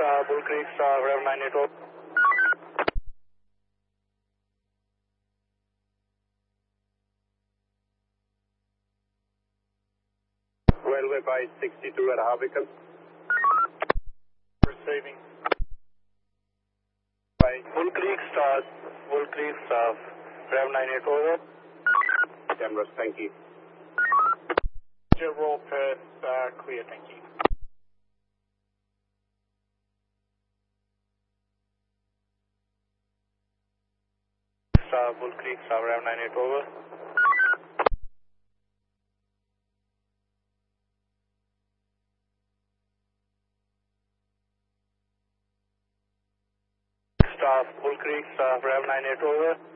Bull Creek, Rev 98 over. Railway by 62 at Harbicon. Receiving. By Bull Creek, Rev 98 over. Cameras, thank you. Roll Perth, clear, thank you. Bull Creek, Rev 98 over. Bull Creek, Rev 98 over.